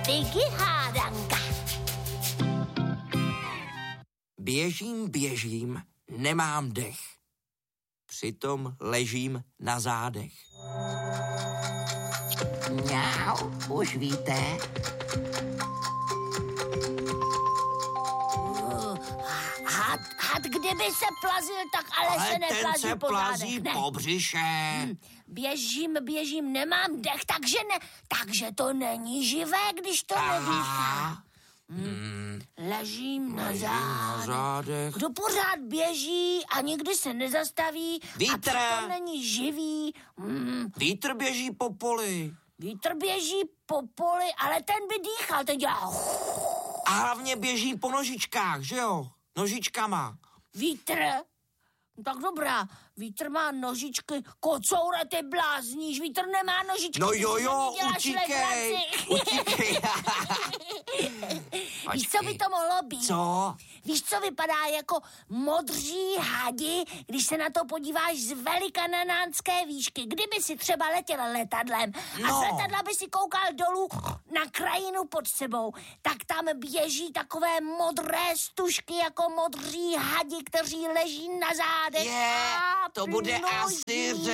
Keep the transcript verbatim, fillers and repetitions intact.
Vicky hádanka. Běžím, běžím, nemám dech. Přitom ležím na zádech. Mňau, už víte? Had, had, kdyby se plazil, tak ale, Ale se ten neplazí se po plazí zádech. Ne. po břiše. Hm, Běžím, běžím, nemám dech, takže ne, takže to není živé, když to nedýchá. Hmm. Ležím na Ležím na zádech. zádech. Kdo pořád běží a nikdy se nezastaví Vítr. a přitom není živý. Hm, Vítr běží po poli. Vítr běží po poli, ale ten by dýchal, ten dělá... A hlavně běží po nožičkách, že jo? Nožičkama. Vítr? No tak dobrá, vítr má nožičky, kocoure, ty blázníš, vítr nemá nožičky. No ty jo, si jo, na ní děláš utíkej, legraci. utíkej. Víš, co by to mohlo být? Co? Víš, co vypadá jako modří hadi, když se na to podíváš z velikanánské výšky. Kdyby si třeba letěl letadlem a No. z letadla by si koukal dolů na krajinu pod sebou, tak tam běží takové modré stužky jako modří hadi, kteří leží na zádech. Je, a to bude plují. asi